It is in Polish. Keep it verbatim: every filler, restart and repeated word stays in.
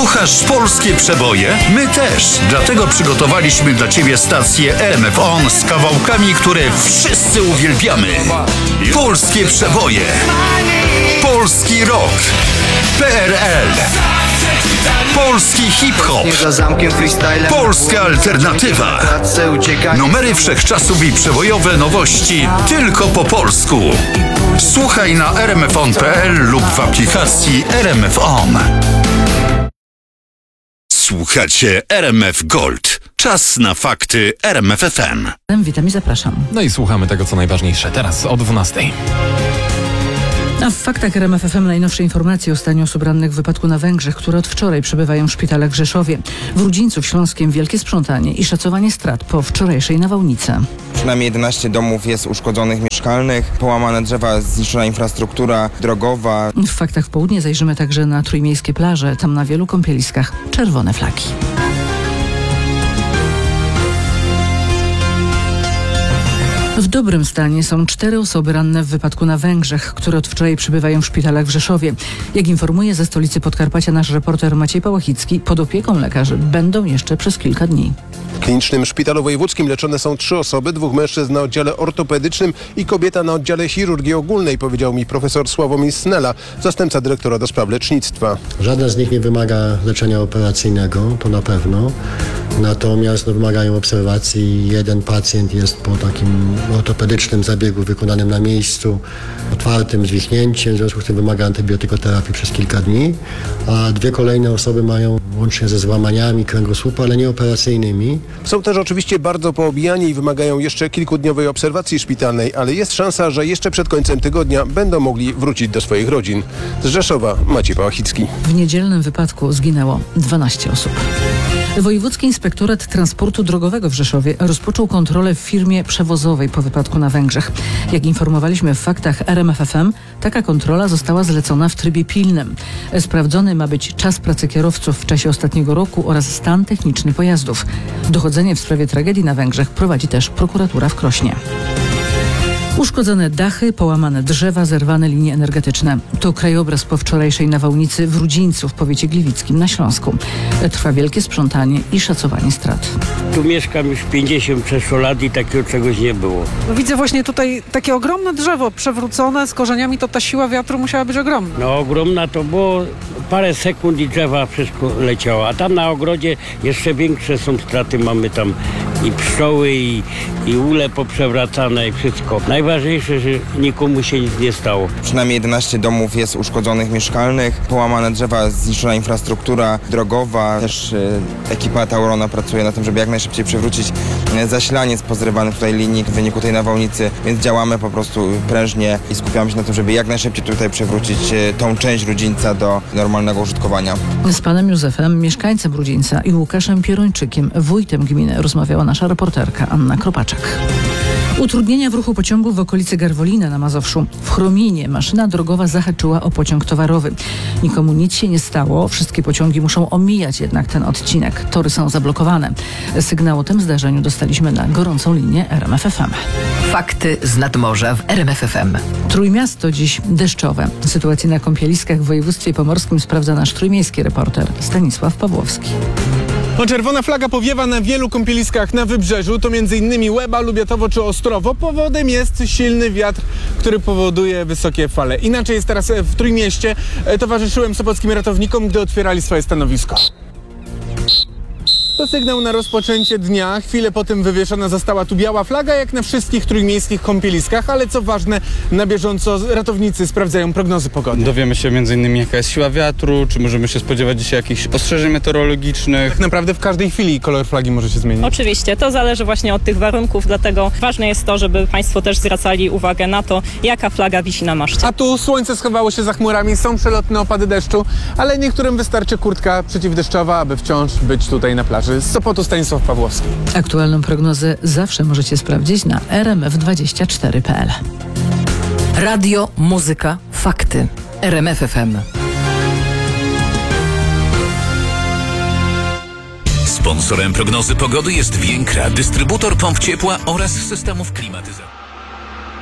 Kochasz polskie przeboje? My też. Dlatego przygotowaliśmy dla Ciebie stację R M F On z kawałkami, które wszyscy uwielbiamy. Polskie przeboje. Polski rock. P R L. Polski hip-hop. Polska alternatywa. Numery wszechczasów i przebojowe nowości tylko po polsku. Słuchaj na r m f on kropka p l lub w aplikacji R M F On. Słuchacie R M F Gold. Czas na fakty R M F F M. Witam i zapraszam. No i słuchamy tego, co najważniejsze. Teraz o dwunastej. A w faktach R M F F M najnowsze informacje o stanie osób rannych w wypadku na Węgrzech, które od wczoraj przebywają w szpitalach w Rzeszowie. W Rudzińcu w Śląskiem wielkie sprzątanie i szacowanie strat po wczorajszej nawałnicy. Przynajmniej jedenaście domów jest uszkodzonych mieszkalnych, połamane drzewa, zniszczona infrastruktura drogowa. W faktach w południe zajrzymy także na trójmiejskie plaże. Tam na wielu kąpieliskach czerwone flagi. W dobrym stanie są cztery osoby ranne w wypadku na Węgrzech, które od wczoraj przebywają w szpitalach w Rzeszowie. Jak informuje ze stolicy Podkarpacia nasz reporter Maciej Pałachicki, pod opieką lekarzy będą jeszcze przez kilka dni. W klinicznym szpitalu wojewódzkim leczone są trzy osoby, dwóch mężczyzn na oddziale ortopedycznym i kobieta na oddziale chirurgii ogólnej, powiedział mi profesor Sławomir Snela, zastępca dyrektora do spraw lecznictwa. Żaden z nich nie wymaga leczenia operacyjnego, to na pewno. Natomiast no, wymagają obserwacji. Jeden pacjent jest po takim ortopedycznym zabiegu wykonanym na miejscu, otwartym zwichnięciem, w związku z tym wymaga antybiotykoterapii przez kilka dni, a dwie kolejne osoby mają łącznie ze złamaniami kręgosłupa, ale nie operacyjnymi. Są też oczywiście bardzo poobijani i wymagają jeszcze kilkudniowej obserwacji szpitalnej, ale jest szansa, że jeszcze przed końcem tygodnia będą mogli wrócić do swoich rodzin. Z Rzeszowa Maciej Pałachicki. W niedzielnym wypadku zginęło dwanaście osób. Wojewódzki Inspektorat Transportu Drogowego w Rzeszowie rozpoczął kontrolę w firmie przewozowej po wypadku na Węgrzech. Jak informowaliśmy w faktach R M F F M, taka kontrola została zlecona w trybie pilnym. Sprawdzony ma być czas pracy kierowców w czasie ostatniego roku oraz stan techniczny pojazdów. Dochodzenie w sprawie tragedii na Węgrzech prowadzi też prokuratura w Krośnie. Uszkodzone dachy, połamane drzewa, zerwane linie energetyczne. To krajobraz po wczorajszej nawałnicy w Rudzińcu w powiecie gliwickim na Śląsku. Trwa wielkie sprzątanie i szacowanie strat. Tu mieszkam już pięćdziesiąt sześć lat i takiego czegoś nie było. No widzę właśnie tutaj takie ogromne drzewo przewrócone z korzeniami, to ta siła wiatru musiała być ogromna. No ogromna to było parę sekund i drzewa wszystko leciało, a tam na ogrodzie jeszcze większe są straty. Mamy tam i pszczoły, i, i ule poprzewracane i wszystko. Najważniejsze, że nikomu się nic nie stało. Przynajmniej jedenaście domów jest uszkodzonych mieszkalnych, połamane drzewa, zniszczona infrastruktura drogowa. Też e, ekipa Taurona pracuje na tym, żeby jak najszybciej przywrócić e, zasilanie z pozrywanych tutaj linii w wyniku tej nawałnicy, więc działamy po prostu prężnie i skupiamy się na tym, żeby jak najszybciej tutaj przywrócić e, tą część Rudzińca do normalnego użytkowania. Z panem Józefem, mieszkańcem Rudzińca i Łukaszem Pierończykiem, wójtem gminy, rozmawiała nasza reporterka Anna Kropaczek. Utrudnienia w ruchu pociągów w okolicy Garwolina na Mazowszu. W Chrominie maszyna drogowa zahaczyła o pociąg towarowy. Nikomu nic się nie stało, wszystkie pociągi muszą omijać jednak ten odcinek. Tory są zablokowane. Sygnał o tym zdarzeniu dostaliśmy na gorącą linię R M F F M. Fakty z nadmorza w R M F F M. Trójmiasto dziś deszczowe. Sytuację na kąpieliskach w województwie pomorskim sprawdza nasz trójmiejski reporter Stanisław Pawłowski. O, czerwona flaga powiewa na wielu kąpieliskach na wybrzeżu, to między innymi Łeba, Lubiatowo czy Ostrowo. Powodem jest silny wiatr, który powoduje wysokie fale. Inaczej jest teraz w Trójmieście. Towarzyszyłem sopockim ratownikom, gdy otwierali swoje stanowisko. To sygnał na rozpoczęcie dnia. Chwilę po tym wywieszona została tu biała flaga, jak na wszystkich trójmiejskich kąpieliskach, ale co ważne, na bieżąco ratownicy sprawdzają prognozy pogody. Dowiemy się między innymi jaka jest siła wiatru, czy możemy się spodziewać dzisiaj jakichś ostrzeżeń meteorologicznych. Tak naprawdę w każdej chwili kolor flagi może się zmienić. Oczywiście, to zależy właśnie od tych warunków, dlatego ważne jest to, żeby Państwo też zwracali uwagę na to, jaka flaga wisi na maszcie. A tu słońce schowało się za chmurami, są przelotne opady deszczu, ale niektórym wystarczy kurtka przeciwdeszczowa, aby wciąż być tutaj na plaży. Z Sopotu Stanisław Pawłowski. Aktualną prognozę zawsze możecie sprawdzić na r m f dwadzieścia cztery kropka p l. Radio, muzyka, fakty. R M F F M. Sponsorem prognozy pogody jest Więkra, dystrybutor pomp ciepła oraz systemów klimatyzacji.